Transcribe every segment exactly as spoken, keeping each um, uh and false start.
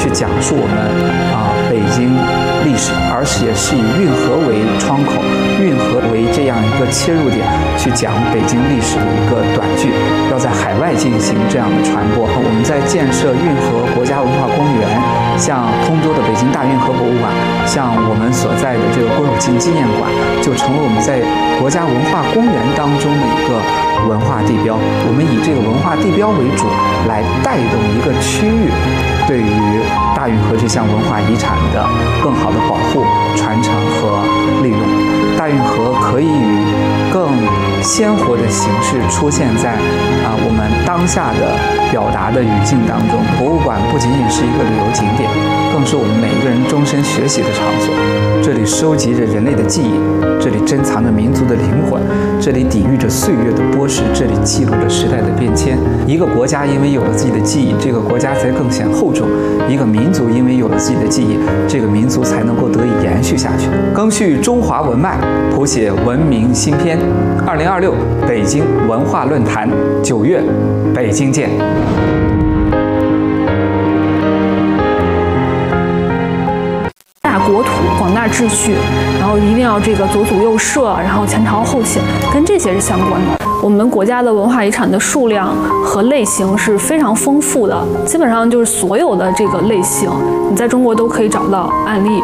是讲述我们啊、呃、北京历史，而是也是以运河为窗口，运河为这样一个切入点，去讲北京历史的一个短剧，要在海外进行这样的传播。我们在建设运河国家文化公园，像通州的北京大运河博物馆，像我们所在的这个郭守敬纪念馆，就成了我们在国家文化公园当中的一个文化地标。我们以这个文化地标为主，来带动一个区域对于大运河这项文化遗产的更好的保护、传承和利用。大运河可以以更鲜活的形式出现在啊、呃、我们当下的表达的语境当中。博物馆不仅仅是一个旅游景点，更是我们每一个人终身学习的场所。这里收集着人类的记忆，这里珍藏着民族的灵魂，这里抵御着岁月的剥蚀，这里记录着时代的变迁。一个国家因为有了自己的记忆，这个国家才更显厚重；一个民族因为有了自己的记忆，这个民族才能够得以延续下去。赓续中华文脉，谱写文明新篇。二零二六北京文化论坛，九月，北京见。 大国土、广大秩序，然后一定要这个左祖右社，然后前朝后显，跟这些是相关的。我们国家的文化遗产的数量和类型是非常丰富的，基本上就是所有的这个类型，你在中国都可以找到案例。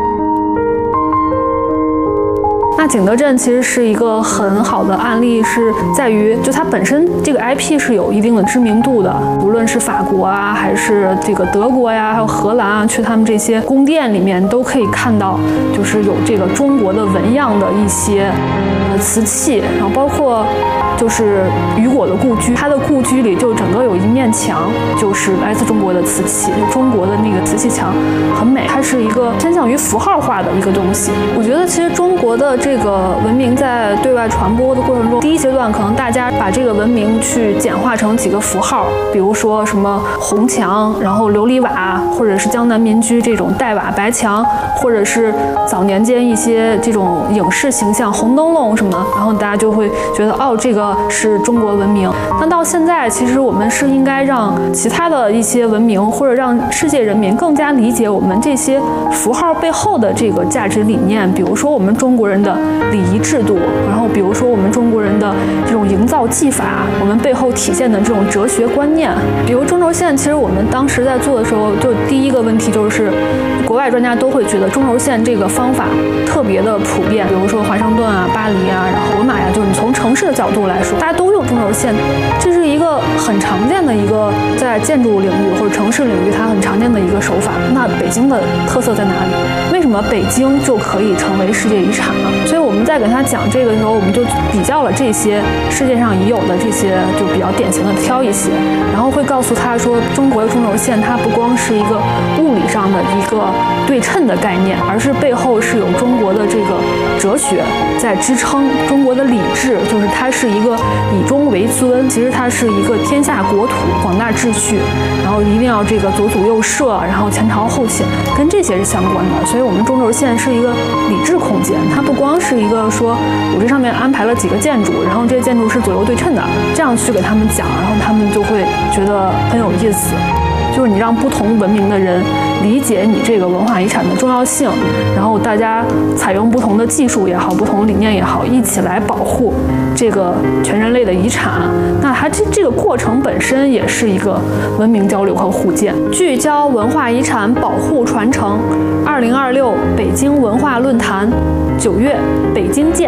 那景德镇其实是一个很好的案例，是在于就它本身这个 I P 是有一定的知名度的，无论是法国啊，还是这个德国呀，还有荷兰啊，去他们这些宫殿里面都可以看到，就是有这个中国的纹样的一些呃瓷器，然后包括就是雨果的故居，他的故居里就整个有一面墙就是来自中国的瓷器，就中国的那个瓷器墙很美，它是一个偏向于符号化的一个东西。我觉得其实中国的这个文明在对外传播的过程中，第一阶段可能大家把这个文明去简化成几个符号，比如说什么红墙，然后琉璃瓦，或者是江南民居这种黛瓦白墙，或者是早年间一些这种影视形象红灯笼什么的，然后大家就会觉得哦，这个是中国文明。那到现在，其实我们是应该让其他的一些文明，或者让世界人民更加理解我们这些符号背后的这个价值理念。比如说我们中国人的礼仪制度，然后比如说我们中国人的这种营造技法，我们背后体现的这种哲学观念。比如中轴线，其实我们当时在做的时候，就第一个问题就是，国外专家都会觉得中轴线这个方法特别的普遍，比如说华盛顿啊、巴黎啊，然后罗马呀，就是你从城市的角度来说，大家都用中轴线，这是一个很常见的一个在建筑领域或者城市领域它很常见的一个手法。那北京的特色在哪里？为什么北京就可以成为世界遗产呢？所以我们在给他讲这个的时候，我们就比较了这些世界上已有的这些就比较典型的挑一些，然后会告诉他说，中国的中轴线它不光是一个物理上的一个对称的概念，而是背后是有中国的这个哲学在支撑，中国的礼制就是它是一个以中为尊，其实它是一个天下国土、广大秩序，然后一定要这个左祖右社，然后前朝后显，跟这些是相关的。所以我们中轴线是一个礼制空间，它不光是一个说我这上面安排了几个建筑，然后这些建筑是左右对称的，这样去给他们讲，然后他们就会觉得很有意思。就是你让不同文明的人理解你这个文化遗产的重要性，然后大家采用不同的技术也好，不同的理念也好，一起来保护这个全人类的遗产。那它这这个过程本身也是一个文明交流和互鉴。聚焦文化遗产保护传承，二零二六北京文化论坛，九月北京见。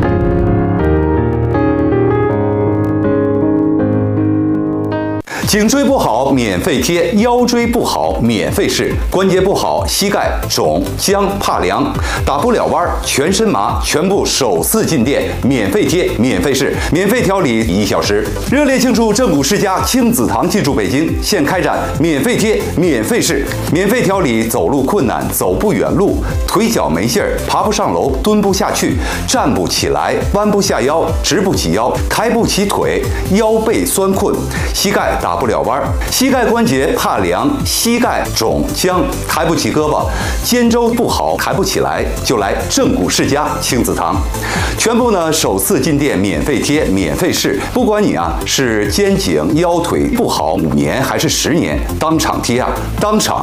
颈椎不好免费贴，腰椎不好免费试，关节不好膝盖肿僵怕凉打不了弯全身麻，全部首次进店免费贴免费试，免费调理一小时。热烈庆祝正骨世家亲子堂进驻北京，现开展免费贴免费试，免费调理走路困难、走不远路、腿脚没劲儿、爬不上楼、蹲不下去、站不起来、弯不下腰、直不起腰、抬不起腿、腰背酸困、膝盖打不了弯，膝盖关节怕凉、膝盖肿僵、抬不起胳膊、肩周不好抬不起来，就来正骨世家亲子堂。全部呢首次进店免费贴免费试，不管你啊是肩颈腰腿不好五年还是十年，当场贴啊，当场